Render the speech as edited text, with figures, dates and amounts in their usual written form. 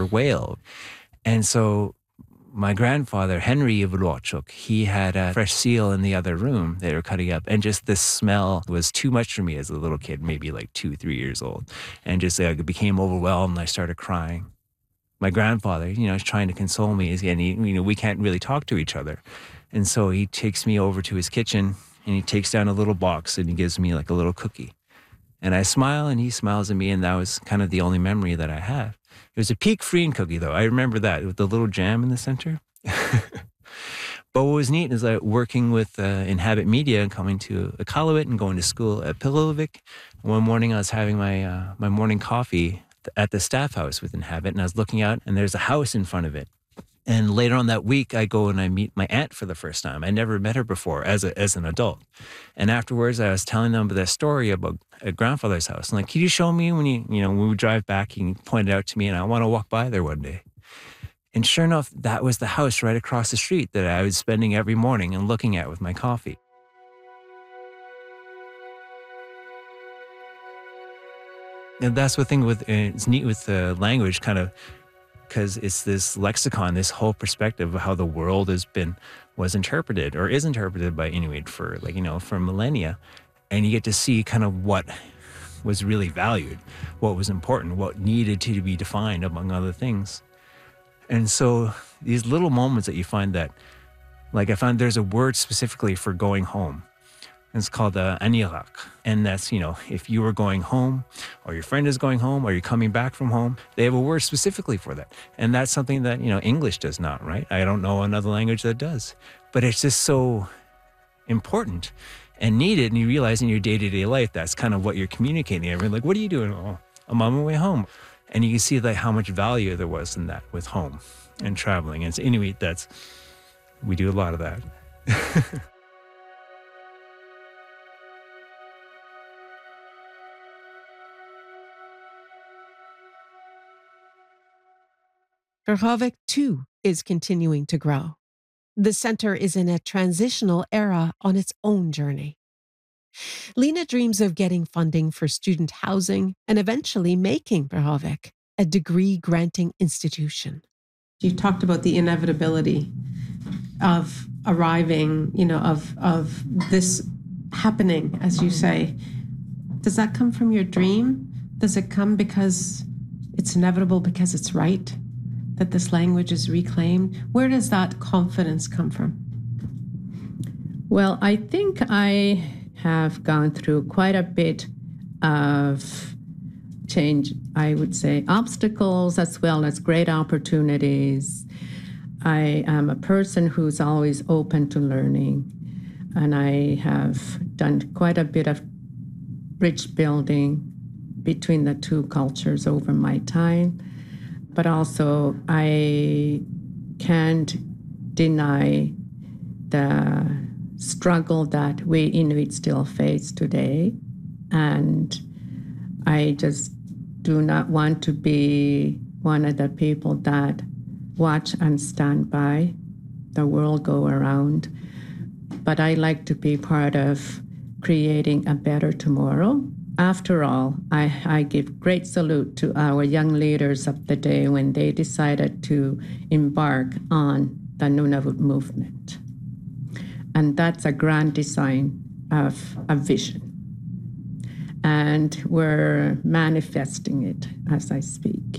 whale. And so my grandfather, Henry Ivlochuk, he had a fresh seal in the other room they were cutting up. And just the smell was too much for me as a little kid, maybe like 2-3 years old. And just became overwhelmed and I started crying. My grandfather, is trying to console me. And we can't really talk to each other. And so he takes me over to his kitchen and he takes down a little box and he gives me like a little cookie. And I smile and he smiles at me. And that was kind of the only memory that I have. It was a peak Freen cookie, though. I remember that with the little jam in the center. But what was neat is that working with Inhabit Media and coming to Iqaluit and going to school at Pilavik. One morning I was having my morning coffee at the staff house with Inhabit, and I was looking out, and there's a house in front of it. And later on that week, I go and I meet my aunt for the first time. I never met her before as an adult. And afterwards, I was telling them the story about a grandfather's house. I'm like, can you show me when when we drive back, you can point it out to me, and I want to walk by there one day. And sure enough, that was the house right across the street that I was spending every morning and looking at with my coffee. And that's the thing it's neat with the language, kind of, because it's this lexicon, this whole perspective of how the world was interpreted or is interpreted by Inuit for for millennia. And you get to see kind of what was really valued, what was important, what needed to be defined, among other things. And so these little moments that you find that, like I found there's a word specifically for going home. It's called Anirak. And that's, if you were going home or your friend is going home or you're coming back from home, they have a word specifically for that. And that's something that, English does not, right? I don't know another language that does. But it's just so important and needed. And you realize in your day-to-day life, that's kind of what you're communicating. Everyone's like, what are you doing? Oh, I'm on my way home. And you can see how much value there was in that with home and traveling. And it's Inuit, we do a lot of that. Berghovik, too, is continuing to grow. The center is in a transitional era on its own journey. Lena dreams of getting funding for student housing and eventually making Berghovik a degree-granting institution. You talked about the inevitability of arriving, of this happening, as you say. Does that come from your dream? Does it come because it's inevitable, because it's right, that this language is reclaimed? Where does that confidence come from? Well, I think I have gone through quite a bit of change, I would say, obstacles as well as great opportunities. I am a person who's always open to learning, and I have done quite a bit of bridge building between the two cultures over my time. But also, I can't deny the struggle that we Inuit still face today. And I just do not want to be one of the people that watch and stand by the world go around. But I like to be part of creating a better tomorrow. After all, I give great salute to our young leaders of the day when they decided to embark on the Nunavut movement. And that's a grand design of a vision. And we're manifesting it as I speak.